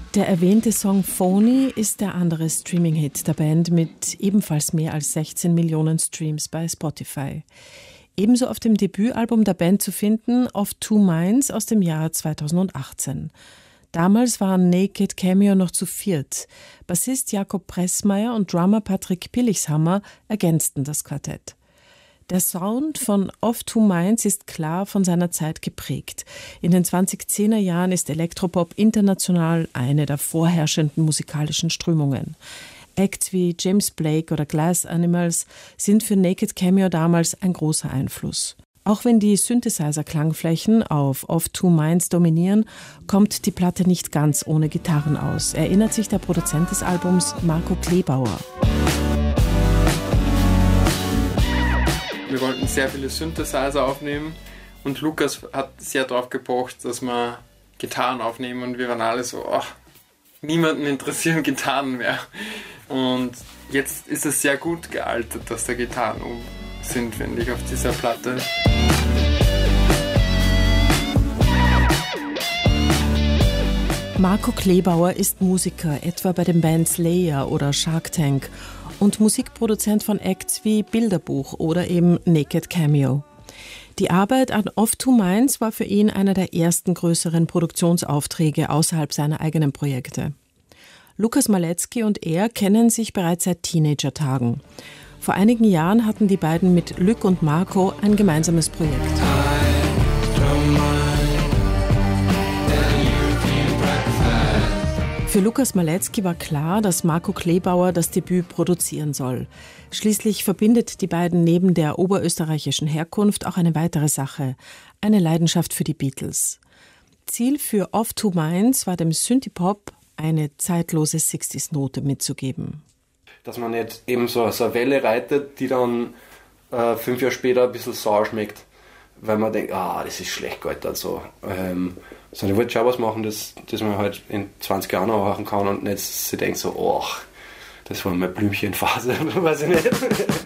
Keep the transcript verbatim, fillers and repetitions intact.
Der erwähnte Song Phony ist der andere Streaming-Hit der Band mit ebenfalls mehr als sechzehn Millionen Streams bei Spotify. Ebenso auf dem Debütalbum der Band zu finden, Of Two Minds aus dem Jahr zweitausendachtzehn. Damals waren Naked Cameo noch zu viert. Bassist Jakob Pressmeier und Drummer Patrick Pillichshammer ergänzten das Quartett. Der Sound von Of Two Minds ist klar von seiner Zeit geprägt. In den zwanzigzehner Jahren ist Elektropop international eine der vorherrschenden musikalischen Strömungen. Acts wie James Blake oder Glass Animals sind für Naked Cameo damals ein großer Einfluss. Auch wenn die Synthesizer-Klangflächen auf Of Two Minds dominieren, kommt die Platte nicht ganz ohne Gitarren aus, erinnert sich der Produzent des Albums Marco Kleebauer. Wir wollten sehr viele Synthesizer aufnehmen und Lukas hat sehr darauf gepocht, dass wir Gitarren aufnehmen und wir waren alle so, ach, niemanden interessieren Gitarren mehr. Und jetzt ist es sehr gut gealtert, dass da Gitarren um sind, finde ich, auf dieser Platte. Marco Kleebauer ist Musiker, etwa bei den Bands Slayer oder Shark Tank und Musikproduzent von Acts wie Bilderbuch oder eben Naked Cameo. Die Arbeit an Of Two Minds war für ihn einer der ersten größeren Produktionsaufträge außerhalb seiner eigenen Projekte. Lukas Maletzki und er kennen sich bereits seit Teenager-Tagen. Vor einigen Jahren hatten die beiden mit Luc und Marco ein gemeinsames Projekt. Für Lukas Maletzki war klar, dass Marco Kleebauer das Debüt produzieren soll. Schließlich verbindet die beiden neben der oberösterreichischen Herkunft auch eine weitere Sache, eine Leidenschaft für die Beatles. Ziel für Of Two Minds war dem Synthie-Pop eine zeitlose sechziger-Note mitzugeben. Dass man nicht eben so, so eine Welle reitet, die dann äh, fünf Jahre später ein bisschen sauer schmeckt, weil man denkt, ah, das ist schlecht gealtert. So. Ähm, sondern ich wollte schon was machen, das, das man halt in zwanzig Jahren noch machen kann und nicht sich denkt so, oh, das war meine Blümchenphase, weiß ich nicht.